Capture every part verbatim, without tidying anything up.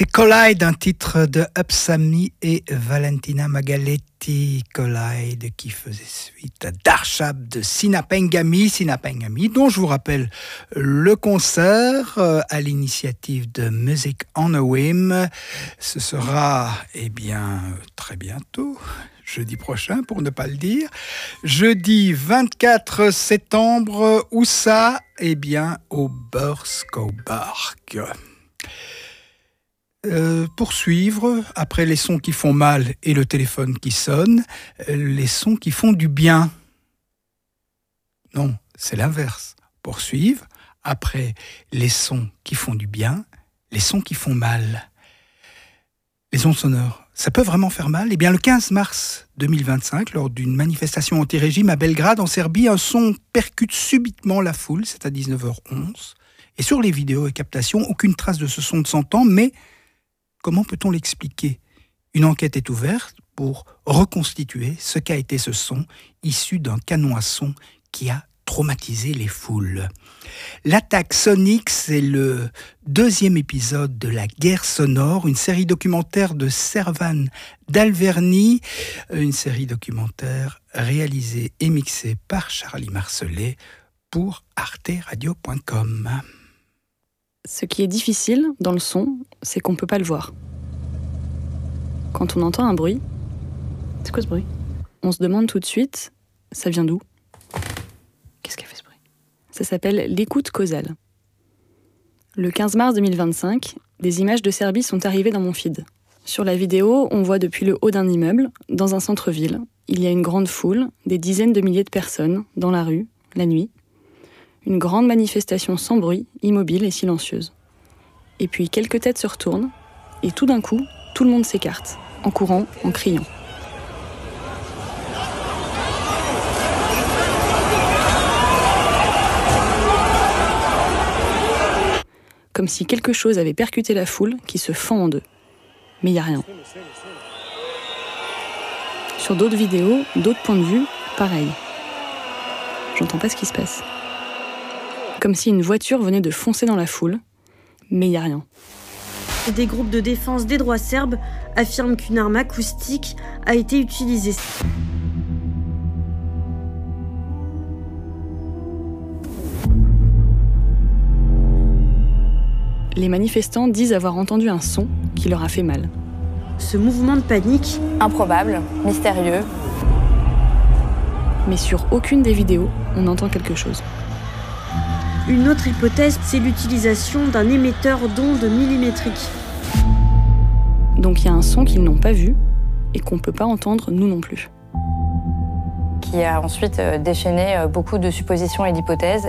C'était Collide, un titre de Upsami et Valentina Magaletti. Collide qui faisait suite à Darshab de Sina Pengami, Sina Pengami, dont je vous rappelle le concert à l'initiative de Music on a Whim. Ce sera, eh bien, très bientôt. Jeudi prochain, pour ne pas le dire. Jeudi vingt-quatre septembre, où ça? Eh bien, au Bursko Park. Euh, poursuivre, après les sons qui font mal et le téléphone qui sonne, les sons qui font du bien. Non, c'est l'inverse. Poursuivre, après les sons qui font du bien, les sons qui font mal. Les ondes sonores, ça peut vraiment faire mal? Eh bien, le quinze mars deux mille vingt-cinq, lors d'une manifestation anti-régime à Belgrade, en Serbie, un son percute subitement la foule, c'est à dix-neuf heures onze. Et sur les vidéos et captations, aucune trace de ce son ne s'entend, mais comment peut-on l'expliquer? Une enquête est ouverte pour reconstituer ce qu'a été ce son issu d'un canon à son qui a traumatisé les foules. L'attaque sonique, c'est le deuxième épisode de La Guerre sonore, une série documentaire de Servan Dalverni, une série documentaire réalisée et mixée par Charlie Marcelet pour arte radio point com. Ce qui est difficile dans le son, c'est qu'on ne peut pas le voir. Quand on entend un bruit, c'est quoi ce bruit? On se demande tout de suite, ça vient d'où? Qu'est-ce qu'a fait ce bruit? Ça s'appelle l'écoute causale. Le quinze mars deux mille vingt-cinq, des images de Serbie sont arrivées dans mon feed. Sur la vidéo, on voit depuis le haut d'un immeuble, dans un centre-ville, il y a une grande foule, des dizaines de milliers de personnes, dans la rue, la nuit. Une grande manifestation sans bruit, immobile et silencieuse. Et puis quelques têtes se retournent, et tout d'un coup, tout le monde s'écarte, en courant, en criant. Comme si quelque chose avait percuté la foule qui se fend en deux. Mais il n'y a rien. Sur d'autres vidéos, d'autres points de vue, pareil. J'entends pas ce qui se passe. Comme si une voiture venait de foncer dans la foule, mais il n'y a rien. Des groupes de défense des droits serbes affirment qu'une arme acoustique a été utilisée. Les manifestants disent avoir entendu un son qui leur a fait mal. Ce mouvement de panique, improbable, mystérieux. Mais sur aucune des vidéos, on entend quelque chose. Une autre hypothèse, c'est l'utilisation d'un émetteur d'ondes millimétriques. Donc il y a un son qu'ils n'ont pas vu et qu'on ne peut pas entendre nous non plus. Qui a ensuite déchaîné beaucoup de suppositions et d'hypothèses.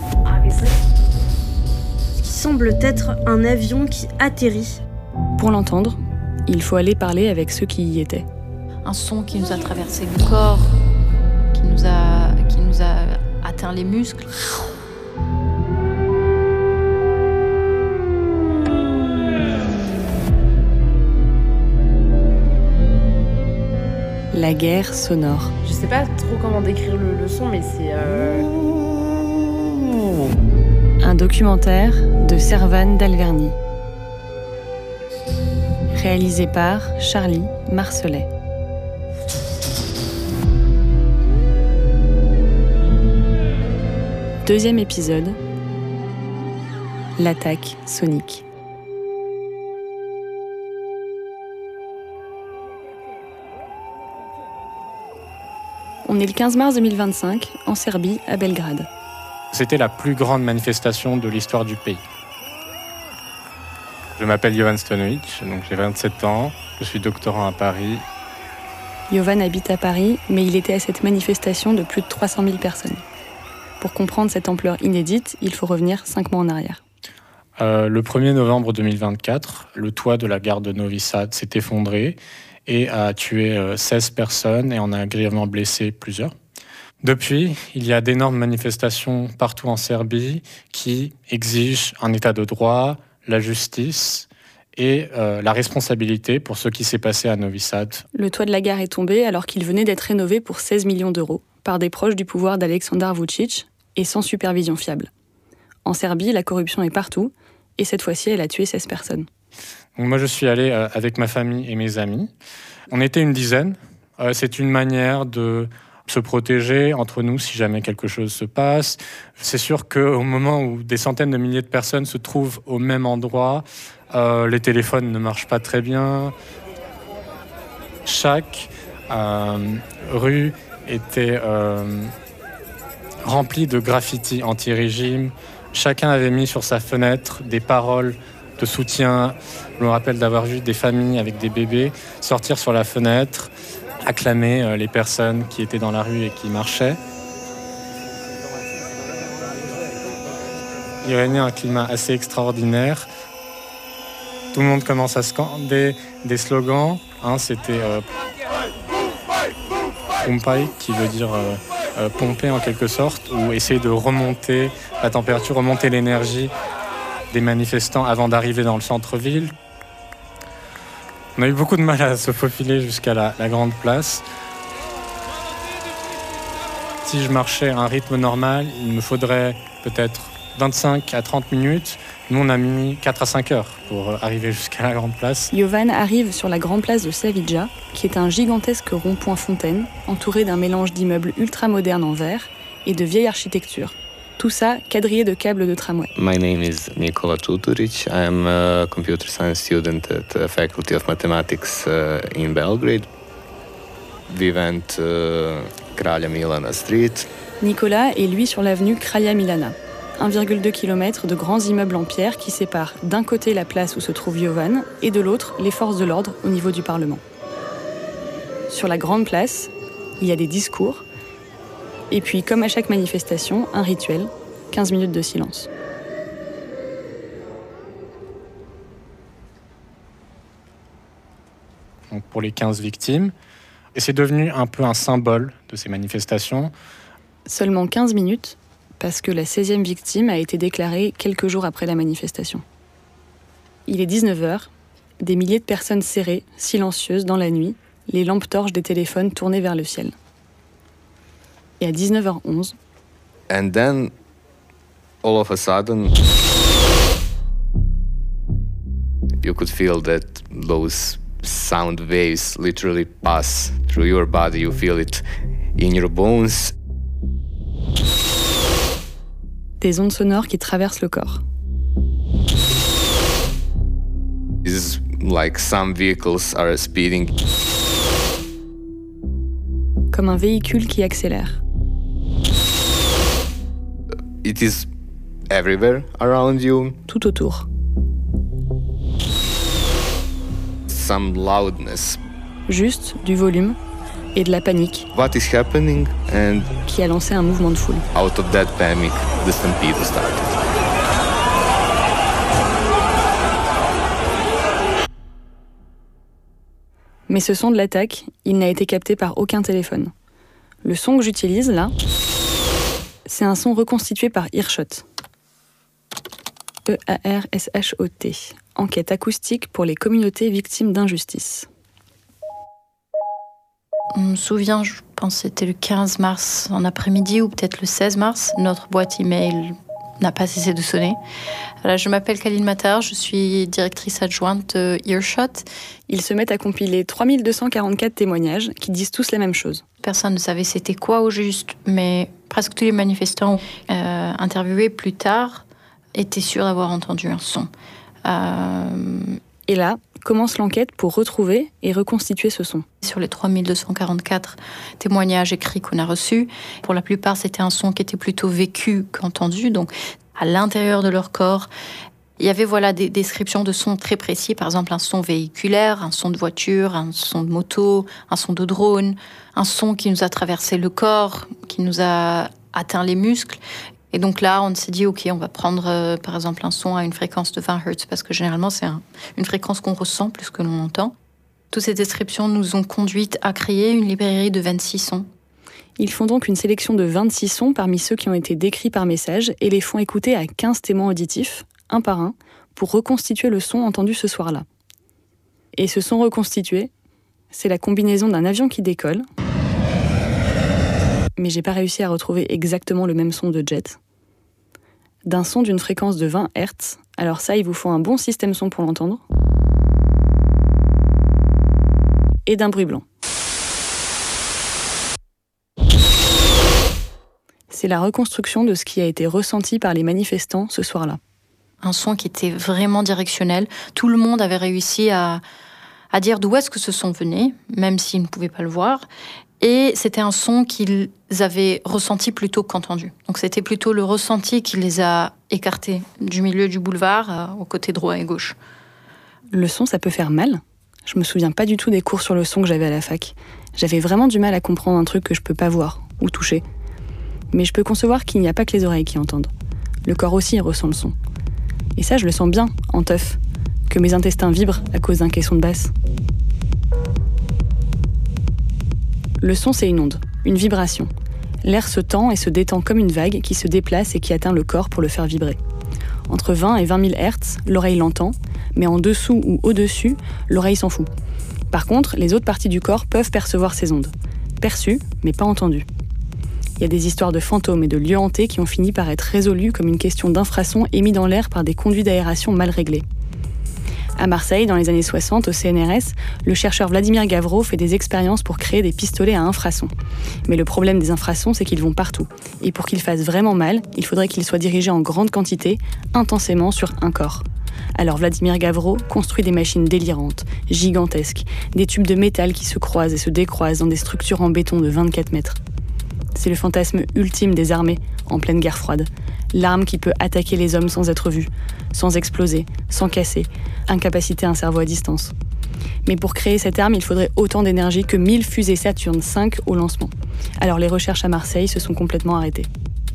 Ce qui semble être un avion qui atterrit. Pour l'entendre, il faut aller parler avec ceux qui y étaient. Un son qui nous a traversé le corps, qui nous a, qui nous a atteint les muscles. La guerre sonore. Je sais pas trop comment décrire le, le son, mais c'est... Euh... Un documentaire de Servan Dalverni. Réalisé par Charlie Marcelet. Deuxième épisode. L'attaque sonique. On est le quinze mars deux mille vingt-cinq, en Serbie, à Belgrade. C'était la plus grande manifestation de l'histoire du pays. Je m'appelle Jovan Stonovic, donc j'ai vingt-sept ans, je suis doctorant à Paris. Jovan habite à Paris, mais il était à cette manifestation de plus de trois cent mille personnes. Pour comprendre cette ampleur inédite, il faut revenir cinq mois en arrière. Euh, le premier novembre deux mille vingt-quatre, le toit de la gare de Novi Sad s'est effondré et a tué seize personnes et en a grièvement blessé plusieurs. Depuis, il y a d'énormes manifestations partout en Serbie qui exigent un état de droit, la justice et euh, la responsabilité pour ce qui s'est passé à Novi Sad. Le toit de la gare est tombé alors qu'il venait d'être rénové pour seize millions d'euros par des proches du pouvoir d'Aleksandar Vučić et sans supervision fiable. En Serbie, la corruption est partout et cette fois-ci, elle a tué seize personnes. Donc moi, je suis allé euh, avec ma famille et mes amis. On était une dizaine. Euh, c'est une manière de se protéger entre nous si jamais quelque chose se passe. C'est sûr qu'au moment où des centaines de milliers de personnes se trouvent au même endroit, euh, les téléphones ne marchent pas très bien. Chaque euh, rue était euh, remplie de graffitis anti-régime. Chacun avait mis sur sa fenêtre des paroles de soutien. Je me rappelle d'avoir vu des familles avec des bébés sortir sur la fenêtre, acclamer les personnes qui étaient dans la rue et qui marchaient. Il régnait un climat assez extraordinaire. Tout le monde commence à scander des slogans. Hein, c'était euh, Pumpai, qui veut dire euh, euh, pomper en quelque sorte, ou essayer de remonter la température, remonter l'énergie des manifestants avant d'arriver dans le centre-ville. On a eu beaucoup de mal à se faufiler jusqu'à la, la grande place. Si je marchais à un rythme normal, il me faudrait peut-être vingt-cinq à trente minutes. Nous, on a mis quatre à cinq heures pour arriver jusqu'à la grande place. Jovan arrive sur la grande place de Savija, qui est un gigantesque rond-point fontaine, entouré d'un mélange d'immeubles ultramodernes en verre et de vieille architecture. Tout ça quadrillé de câbles de tramway. My name is Nikola Tuturic. I'm a computer science student at the Faculty of Mathematics uh, in Belgrade. We went uh, Kralja Milana Street. Nicolas est lui sur l'avenue Kralja Milana, un virgule deux kilomètres de grands immeubles en pierre qui séparent d'un côté la place où se trouve Jovan et de l'autre les forces de l'ordre au niveau du Parlement. Sur la grande place, il y a des discours. Et puis, comme à chaque manifestation, un rituel, quinze minutes de silence. Donc pour les quinze victimes. Et c'est devenu un peu un symbole de ces manifestations. Seulement quinze minutes, parce que la seizième victime a été déclarée quelques jours après la manifestation. Il est dix-neuf heures, des milliers de personnes serrées, silencieuses dans la nuit, les lampes torches des téléphones tournées vers le ciel. Et à dix-neuf heures onze... And then, all of a sudden, you could feel that those sound waves literally pass through your body. You feel it in your bones. Des ondes sonores qui traversent le corps. It's like some vehicles are speeding. Comme un véhicule qui accélère. It is everywhere around you. Tout autour. Some loudness. Juste du volume et de la panique. What is happening? And qui a lancé un mouvement de foule. Out of that panic, the stampede started. Mais ce son de l'attaque, il n'a été capté par aucun téléphone. Le son que j'utilise, là, c'est un son reconstitué par Earshot. E A R S H O T. Enquête acoustique pour les communautés victimes d'injustice. On me souvient, je pense que c'était le quinze mars en après-midi ou peut-être le seize mars, notre boîte email n'a pas cessé de sonner. Alors, je m'appelle Khalil Matar, je suis directrice adjointe de Earshot. Ils se mettent à compiler trois mille deux cent quarante-quatre témoignages qui disent tous la même chose. Personne ne savait c'était quoi au juste, mais presque tous les manifestants euh, interviewés plus tard étaient sûrs d'avoir entendu un son. Euh... Et là, commence l'enquête pour retrouver et reconstituer ce son. Sur les trois mille deux cent quarante-quatre témoignages écrits qu'on a reçus, pour la plupart, c'était un son qui était plutôt vécu qu'entendu. Donc, à l'intérieur de leur corps, il y avait voilà, des descriptions de sons très précis. Par exemple, un son véhiculaire, un son de voiture, un son de moto, un son de drone, un son qui nous a traversé le corps, qui nous a atteint les muscles. Et donc là, on s'est dit, OK, on va prendre, euh, par exemple, un son à une fréquence de vingt hertz, parce que généralement, c'est un, une fréquence qu'on ressent plus que l'on entend. Toutes ces descriptions nous ont conduites à créer une librairie de vingt-six sons. Ils font donc une sélection de vingt-six sons parmi ceux qui ont été décrits par message et les font écouter à quinze témoins auditifs, un par un, pour reconstituer le son entendu ce soir-là. Et ce son reconstitué, c'est la combinaison d'un avion qui décolle, mais j'ai pas réussi à retrouver exactement le même son de jet, d'un son d'une fréquence de vingt hertz. Alors ça, il vous faut un bon système son pour l'entendre. et d'un bruit blanc. C'est la reconstruction de ce qui a été ressenti par les manifestants ce soir-là. Un son qui était vraiment directionnel. Tout le monde avait réussi à, à dire d'où est-ce que ce son venait, même s'ils ne pouvaient pas le voir. Et c'était un son qu'ils avaient ressenti plutôt qu'entendu. Donc c'était plutôt le ressenti qui les a écartés du milieu du boulevard euh, au côté droit et gauche. Le son, ça peut faire mal. Je me souviens pas du tout des cours sur le son que j'avais à la fac. J'avais vraiment du mal à comprendre un truc que je peux pas voir ou toucher. Mais je peux concevoir qu'il n'y a pas que les oreilles qui entendent. Le corps aussi ressent le son. Et ça, je le sens bien, en teuf, que mes intestins vibrent à cause d'un caisson de basse. Le son, c'est une onde, une vibration. L'air se tend et se détend comme une vague qui se déplace et qui atteint le corps pour le faire vibrer. Entre vingt et vingt mille hertz, l'oreille l'entend, mais en dessous ou au-dessus, l'oreille s'en fout. Par contre, les autres parties du corps peuvent percevoir ces ondes. Perçues, mais pas entendues. Il y a des histoires de fantômes et de lieux hantés qui ont fini par être résolues comme une question d'infrason émis dans l'air par des conduits d'aération mal réglés. À Marseille, dans les années soixante, au C N R S, le chercheur Vladimir Gavreau fait des expériences pour créer des pistolets à infrasons. Mais le problème des infrasons, c'est qu'ils vont partout. Et pour qu'ils fassent vraiment mal, il faudrait qu'ils soient dirigés en grande quantité, intensément sur un corps. Alors Vladimir Gavreau construit des machines délirantes, gigantesques, des tubes de métal qui se croisent et se décroisent dans des structures en béton de vingt-quatre mètres. C'est le fantasme ultime des armées en pleine guerre froide. L'arme qui peut attaquer les hommes sans être vue, sans exploser, sans casser, incapaciter un cerveau à distance. Mais pour créer cette arme, il faudrait autant d'énergie que mille fusées Saturne cinq au lancement. Alors les recherches à Marseille se sont complètement arrêtées.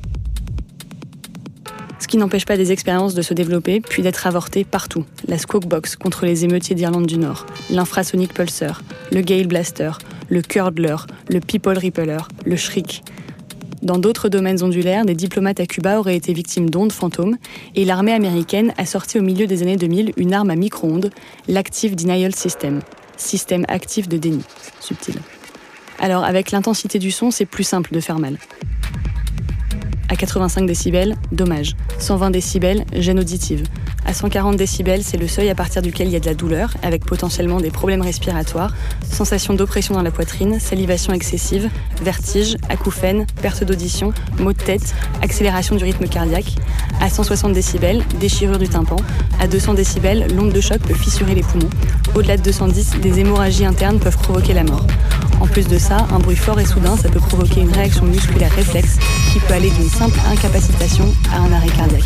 Ce qui n'empêche pas des expériences de se développer, puis d'être avortées partout. La Squawk Box contre les émeutiers d'Irlande du Nord, l'infrasonic pulsar, le Gale Blaster, le Curdler, le People Repeller, le Shriek. Dans d'autres domaines ondulaires, des diplomates à Cuba auraient été victimes d'ondes fantômes et l'armée américaine a sorti au milieu des années deux mille une arme à micro-ondes, l'Active Denial System, système actif de déni, subtil. Alors avec l'intensité du son, c'est plus simple de faire mal. À quatre-vingt-cinq décibels, dommage. cent vingt décibels, gêne auditive. À cent quarante décibels, c'est le seuil à partir duquel il y a de la douleur, avec potentiellement des problèmes respiratoires, sensation d'oppression dans la poitrine, salivation excessive, vertige, acouphènes, perte d'audition, maux de tête, accélération du rythme cardiaque. À cent soixante décibels, déchirure du tympan. À deux cents décibels, l'onde de choc peut fissurer les poumons. Au-delà de deux cent dix, des hémorragies internes peuvent provoquer la mort. En plus de ça, un bruit fort et soudain, ça peut provoquer une réaction musculaire réflexe qui peut aller d'une simple incapacitation à un arrêt cardiaque.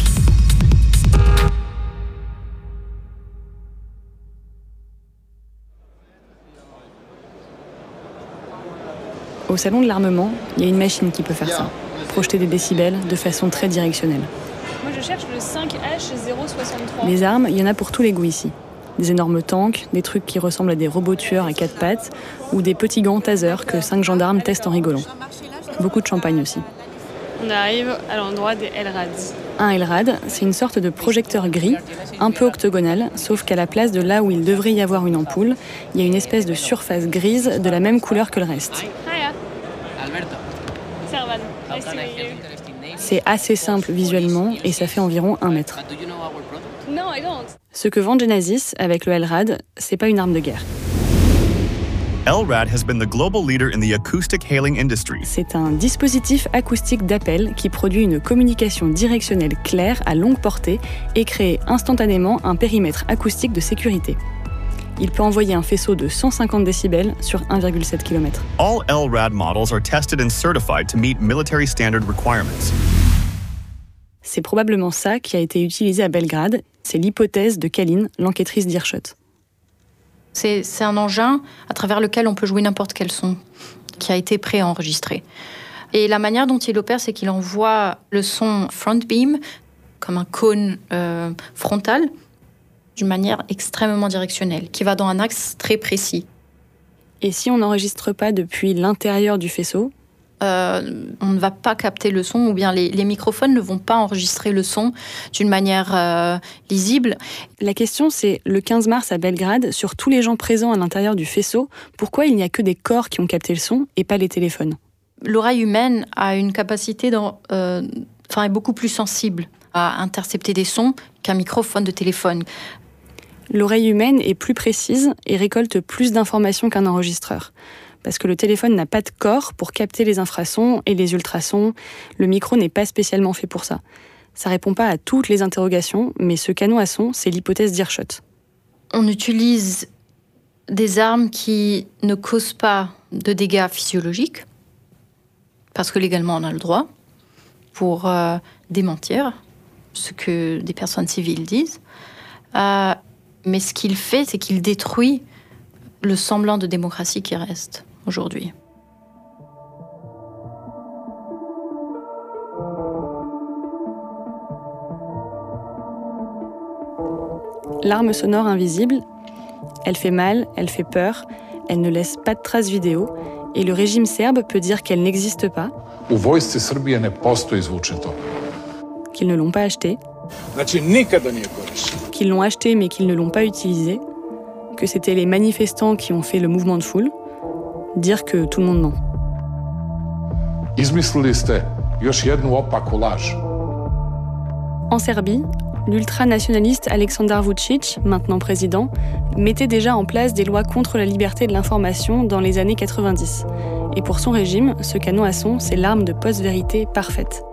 Au salon de l'armement, il y a une machine qui peut faire ça, projeter des décibels de façon très directionnelle. Moi je cherche le cinq H zéro soixante-trois. Les armes, il y en a pour tous les goûts ici. Des énormes tanks, des trucs qui ressemblent à des robots tueurs à quatre pattes, ou des petits gants taser que cinq gendarmes testent en rigolant. Beaucoup de champagne aussi. On arrive à l'endroit des L R A D. Un L R A D, c'est une sorte de projecteur gris, un peu octogonal, sauf qu'à la place de là où il devrait y avoir une ampoule, il y a une espèce de surface grise de la même couleur que le reste. C'est assez simple visuellement et ça fait environ un mètre. Ce que vend Genesis avec le L R A D, c'est pas une arme de guerre. L R A D has been the global leader in the acoustic hailing industry. C'est un dispositif acoustique d'appel qui produit une communication directionnelle claire à longue portée et crée instantanément un périmètre acoustique de sécurité. Il peut envoyer un faisceau de cent cinquante décibels sur un virgule sept kilomètres. All L R A D models are tested and certified to meet military standard requirements. C'est probablement ça qui a été utilisé à Belgrade. C'est l'hypothèse de Kalin, l'enquêtrice d'Earshot. C'est, c'est un engin à travers lequel on peut jouer n'importe quel son qui a été préenregistré. Et la manière dont il opère, c'est qu'il envoie le son front beam, comme un cône euh, frontal, d'une manière extrêmement directionnelle, qui va dans un axe très précis. Et si on n'enregistre pas depuis l'intérieur du faisceau ? Euh, on ne va pas capter le son, ou bien les, les microphones ne vont pas enregistrer le son d'une manière euh, lisible. La question, c'est le quinze mars à Belgrade, sur tous les gens présents à l'intérieur du faisceau, pourquoi il n'y a que des corps qui ont capté le son et pas les téléphones ? L'oreille humaine a une capacité, dans, euh, enfin, est beaucoup plus sensible à intercepter des sons qu'un microphone de téléphone. L'oreille humaine est plus précise et récolte plus d'informations qu'un enregistreur. Parce que le téléphone n'a pas de corps pour capter les infrasons et les ultrasons. Le micro n'est pas spécialement fait pour ça. Ça répond pas à toutes les interrogations, mais ce canon à son, c'est l'hypothèse d'Earshot. On utilise des armes qui ne causent pas de dégâts physiologiques, parce que légalement on a le droit, pour euh, démentir ce que des personnes civiles disent. Euh, mais ce qu'il fait, c'est qu'il détruit le semblant de démocratie qui reste aujourd'hui. L'arme sonore invisible, elle fait mal, elle fait peur, elle ne laisse pas de traces vidéo, et le régime serbe peut dire qu'elle n'existe pas, U vojsci Srbije ne postoji zvučni top. Qu'ils ne l'ont pas acheté, Znači nikada nije korišten. qu'ils l'ont acheté mais qu'ils ne l'ont pas utilisé, que c'était les manifestants qui ont fait le mouvement de foule, dire que tout le monde ment. Izmislili ste još jednu opaku laž. En Serbie, l'ultranationaliste Aleksandar Vučić, maintenant président, mettait déjà en place des lois contre la liberté de l'information dans les années quatre-vingt-dix. Et pour son régime, ce canon à son, c'est l'arme de post-vérité parfaite.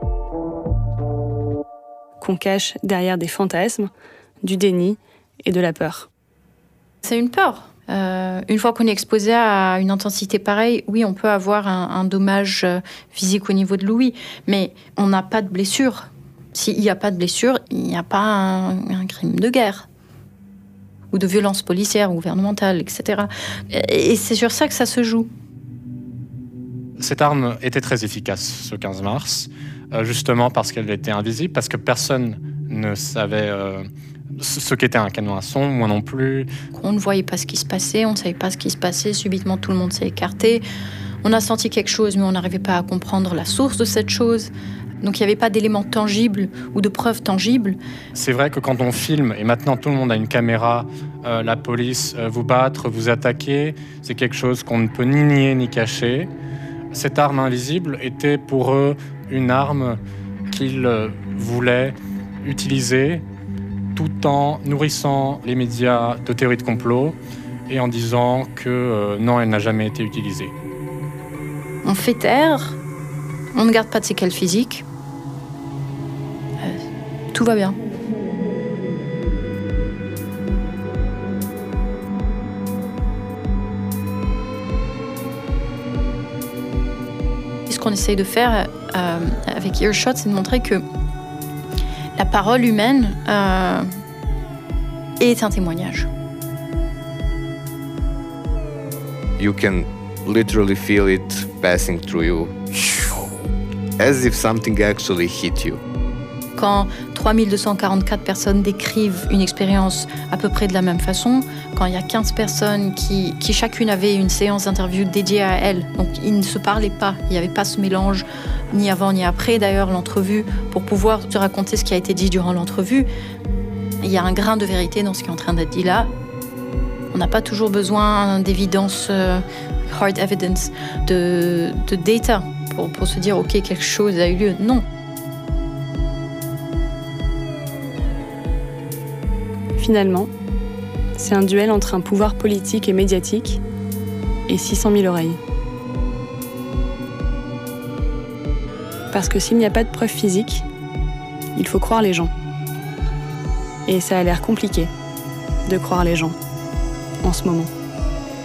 Qu'on cache derrière des fantasmes, du déni et de la peur. C'est une peur. Euh, une fois qu'on est exposé à une intensité pareille, oui, on peut avoir un, un dommage physique au niveau de l'ouïe, mais on n'a pas de blessure. S'il n'y a pas de blessure, il n'y a pas un, un crime de guerre ou de violence policière ou gouvernementale, et cetera. Et, et c'est sur ça que ça se joue. Cette arme était très efficace ce quinze mars, euh, justement parce qu'elle était invisible, parce que personne ne savait euh, ce qu'était un canon à son, moi non plus. On ne voyait pas ce qui se passait, on ne savait pas ce qui se passait, subitement tout le monde s'est écarté. On a senti quelque chose, mais on n'arrivait pas à comprendre la source de cette chose. Donc il n'y avait pas d'éléments tangibles ou de preuves tangibles. C'est vrai que quand on filme, et maintenant tout le monde a une caméra, euh, la police euh, vous battre, vous attaquer, c'est quelque chose qu'on ne peut ni nier ni cacher. Cette arme invisible était pour eux une arme qu'ils euh, voulaient utiliser tout en nourrissant les médias de théories de complot et en disant que euh, non, elle n'a jamais été utilisée. On fait taire, on ne garde pas de séquelles physiques. Euh, tout va bien. Ce qu'on essaye de faire euh, avec Earshot, c'est de montrer que la parole humaine euh, est un témoignage. You can literally feel it passing through you, as if something actually hit you. Quand trois mille deux cent quarante-quatre personnes décrivent une expérience à peu près de la même façon, quand il y a quinze personnes qui, qui chacune avait une séance d'interview dédiée à elles, donc ils ne se parlaient pas, il n'y avait pas ce mélange, ni avant ni après d'ailleurs l'entrevue, pour pouvoir te raconter ce qui a été dit durant l'entrevue, il y a un grain de vérité dans ce qui est en train d'être dit là. On n'a pas toujours besoin d'évidence, euh, hard evidence, de, de data pour, pour se dire ok, quelque chose a eu lieu. Non. Finalement, c'est un duel entre un pouvoir politique et médiatique et six cent mille oreilles. Parce que s'il n'y a pas de preuves physiques, il faut croire les gens. Et ça a l'air compliqué de croire les gens en ce moment.